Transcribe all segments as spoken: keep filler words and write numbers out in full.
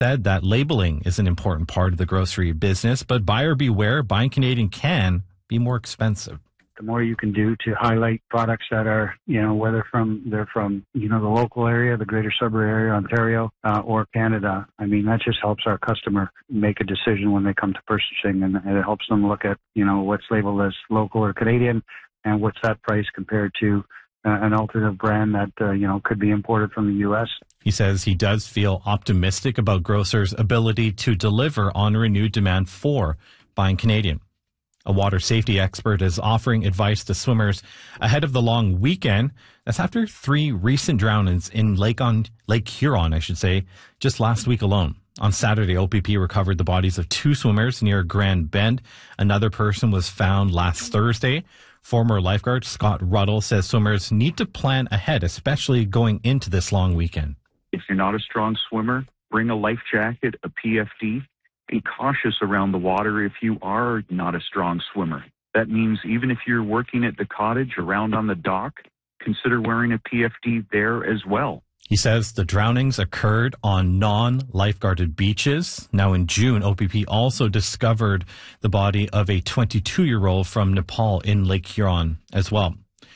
Said that labeling is an important part of the grocery business, but buyer beware, buying Canadian can be more expensive. The more you can do to highlight products that are, you know, whether from they're from, you know, the local area, the greater suburb area, Ontario, uh, or Canada, I mean, that just helps our customer make a decision when they come to purchasing, and it helps them look at, you know, what's labeled as local or Canadian, and what's that price compared to uh, an alternative brand that, uh, you know, could be imported from the U S. He says he does feel optimistic about grocers' ability to deliver on renewed demand for buying Canadian. A water safety expert is offering advice to swimmers ahead of the long weekend. That's after three recent drownings in Lake on Lake Huron, I should say, just last week alone. On Saturday, O P P recovered the bodies of two swimmers near Grand Bend. Another person was found last Thursday. Former lifeguard Scott Ruddle says swimmers need to plan ahead, especially going into this long weekend. If you're not a strong swimmer, bring a life jacket, a P F D. Be cautious around the water if you are not a strong swimmer. That means even if you're working at the cottage around on the dock, consider wearing a P F D there as well. He says the drownings occurred on non-lifeguarded beaches. Now in June, O P P also discovered the body of a twenty-two-year-old from Nepal in Lake Huron as well.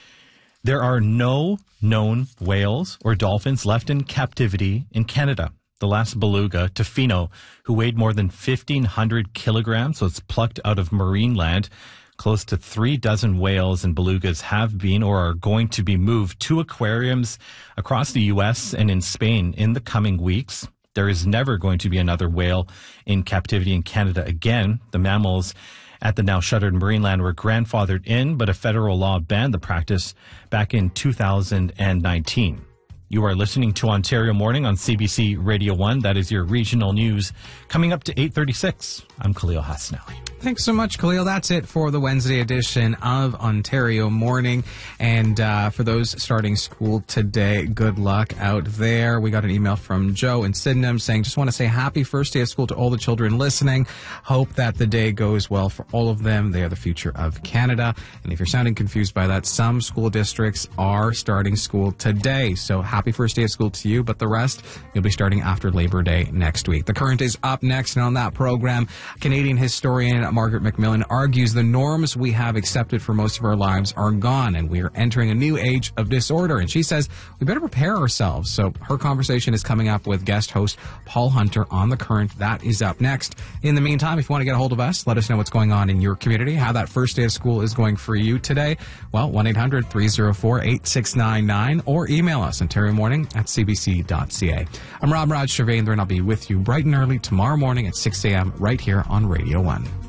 There are no known whales or dolphins left in captivity in Canada. The last beluga, Tofino, who weighed more than fifteen hundred kilograms, was plucked out of marine land. Close to three dozen whales and belugas have been or are going to be moved to aquariums across the U S and in Spain in the coming weeks. There is never going to be another whale in captivity in Canada again. The mammals at the now shuttered marine land were grandfathered in, but a federal law banned the practice back in two thousand nineteen. You are listening to Ontario Morning on C B C Radio one. That is your regional news. Coming up to eight thirty-six, I'm Khalil Hasnaoui. Thanks so much, Khalil. That's it for the Wednesday edition of Ontario Morning. And uh, for those starting school today, good luck out there. We got an email from Joe in Sydenham saying, just want to say happy first day of school to all the children listening. Hope that the day goes well for all of them. They are the future of Canada. And if you're sounding confused by that, some school districts are starting school today. So happy first day of school to you, but the rest, you'll be starting after Labor Day next week. The Current is up next, and on that program, Canadian historian Margaret McMillan argues the norms we have accepted for most of our lives are gone, and we are entering a new age of disorder. And she says we better prepare ourselves. So her conversation is coming up with guest host Paul Hunter on The Current. That is up next. In the meantime, if you want to get a hold of us, let us know what's going on in your community, how that first day of school is going for you today. Well, one eight hundred three oh four eight six nine nine, or email us, Ontario Morning at c b c dot c a. I'm Rob Raj Shavendra, and I'll be with you bright and early tomorrow morning at six a.m. right here on Radio one.